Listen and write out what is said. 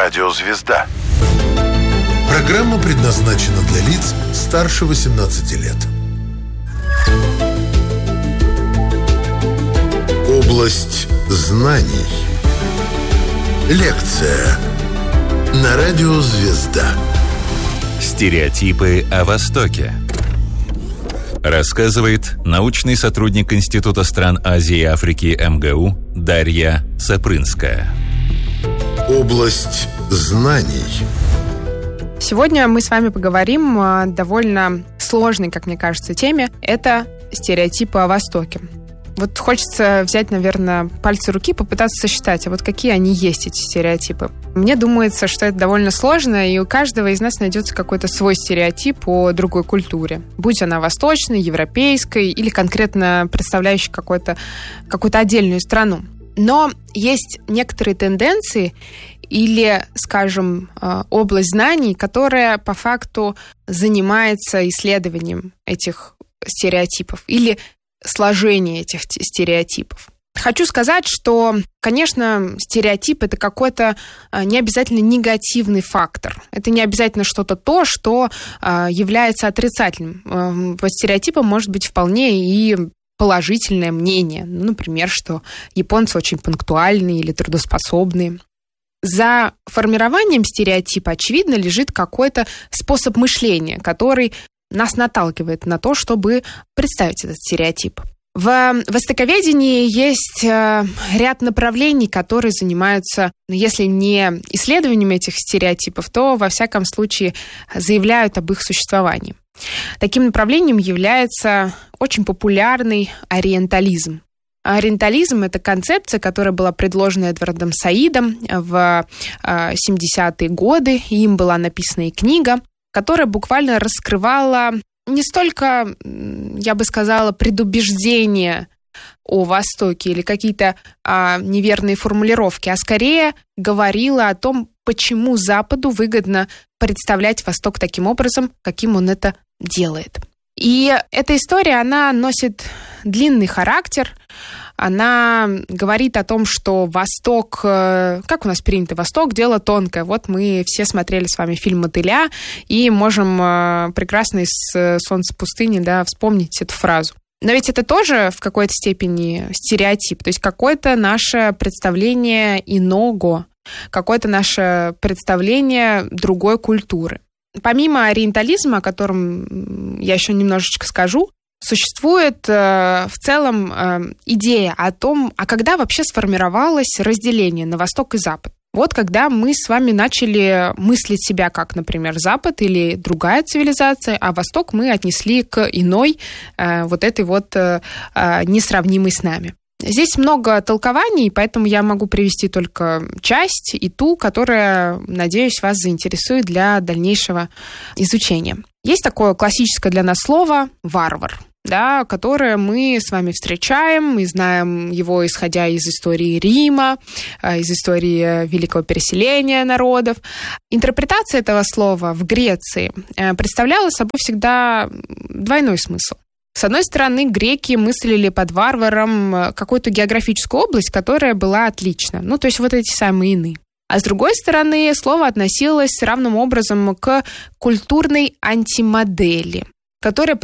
Радио «Звезда». Программа предназначена для лиц старше 18 лет. Область знаний. Лекция на Радио «Звезда». Стереотипы о Востоке. Рассказывает научный сотрудник Института стран Азии и Африки МГУ Дарья Сапрынская. Область знаний. Сегодня мы с вами поговорим о довольно сложной, как мне кажется, теме. Это стереотипы о Востоке. Вот хочется взять, наверное, пальцы руки, попытаться сосчитать, а вот какие они есть, эти стереотипы. Мне думается, что это довольно сложно, и у каждого из нас найдется какой-то свой стереотип о другой культуре. Будь она восточной, европейской или конкретно представляющей какую-то отдельную страну. Но есть некоторые тенденции или, скажем, область знаний, которая по факту занимается исследованием этих стереотипов или сложение этих стереотипов. Хочу сказать, что, конечно, стереотип — это какой-то не обязательно негативный фактор. Это не обязательно что-то то, что является отрицательным. По стереотипам может быть вполне и положительное мнение. Например, что японцы очень пунктуальные или трудоспособные. За формированием стереотипа, очевидно, лежит какой-то способ мышления, который нас наталкивает на то, чтобы представить этот стереотип. В востоковедении есть ряд направлений, которые занимаются, если не исследованием этих стереотипов, то, во всяком случае, заявляют об их существовании. Таким направлением является очень популярный ориентализм. Ориентализм — это концепция, которая была предложена Эдвардом Саидом в 70-е годы, и им была написана и книга, которая буквально раскрывала не столько, я бы сказала, предубеждения о Востоке или какие-то неверные формулировки, а скорее говорила о том, почему Западу выгодно представлять Восток таким образом, каким он это делает. И эта история, она носит длинный характер. Она говорит о том, что Восток, как у нас принято, Восток — дело тонкое. Вот мы все смотрели с вами фильм «Мотыля» и можем прекрасно из «Солнца пустыни», да, вспомнить эту фразу. Но ведь это тоже в какой-то степени стереотип, то есть какое-то наше представление иного, какое-то наше представление другой культуры. Помимо ориентализма, о котором я еще немножечко скажу, существует в целом идея о том, а когда вообще сформировалось разделение на Восток и Запад. Вот когда мы с вами начали мыслить себя как, например, Запад или другая цивилизация, а Восток мы отнесли к иной, вот этой вот несравнимой с нами. Здесь много толкований, поэтому я могу привести только часть и ту, которая, надеюсь, вас заинтересует для дальнейшего изучения. Есть такое классическое для нас слово «варвар», да, которое мы с вами встречаем, мы знаем его, исходя из истории Рима, из истории великого переселения народов. Интерпретация этого слова в Греции представляла собой всегда двойной смысл. С одной стороны, греки мыслили под варваром какую-то географическую область, которая была отлична, то есть вот эти самые иные. А с другой стороны, слово относилось равным образом к культурной антимодели, которая